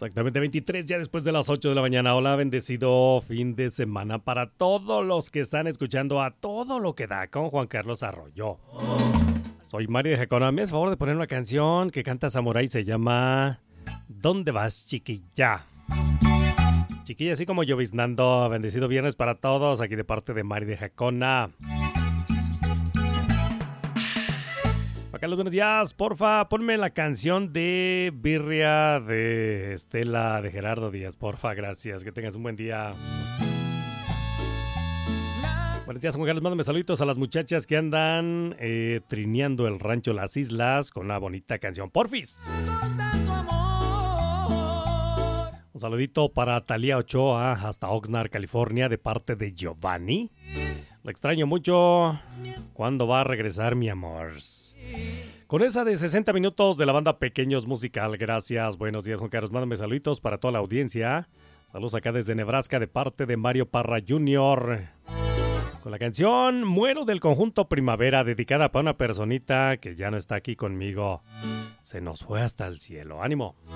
Exactamente, 23 ya después de las 8 de la mañana. Hola, bendecido fin de semana para todos los que están escuchando a todo lo que da con Juan Carlos Arroyo. Soy Mario de Jacona. Me haces favor de poner una canción que canta Samurai, se llama ¿Dónde vas, chiquilla? Chiquilla, así como lloviznando. Bendecido viernes para todos, aquí de parte de Mario de Jacona. Acá los buenos días, porfa, ponme la canción de Birria de Estela de Gerardo Díaz, porfa, gracias, que tengas un buen día. Buenos días, Juan Carlos, mándame saluditos a las muchachas que andan trineando el rancho Las Islas con una bonita canción, porfis. Un saludito para Talía Ochoa hasta Oxnard, California, de parte de Giovanni. La extraño mucho. ¿Cuándo va a regresar mi amor? Con esa de 60 minutos de la banda Pequeños Musical. Gracias. Buenos días, Juan Carlos. Mándame saluditos para toda la audiencia. Saludos acá desde Nebraska de parte de Mario Parra Jr. Con la canción Muero del conjunto Primavera, dedicada para una personita que ya no está aquí conmigo. Se nos fue hasta el cielo. ¡Ánimo!